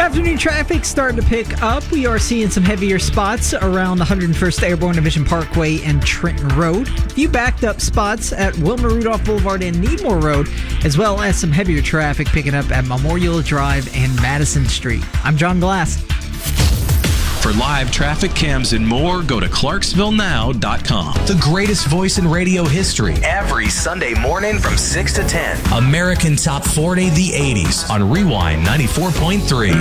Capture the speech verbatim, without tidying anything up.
Afternoon traffic starting to pick up. We are seeing some heavier spots around the one hundred first Airborne Division Parkway and Trenton Road. A few backed up spots at Wilma Rudolph Boulevard and Needmore Road, as well as some heavier traffic picking up at Memorial Drive and Madison Street. I'm John Glass. For live traffic cams and more, go to clarksville now dot com. The greatest voice in radio history. Every Sunday morning from six to ten. American Top forty, the eighties on Rewind ninety-four point three.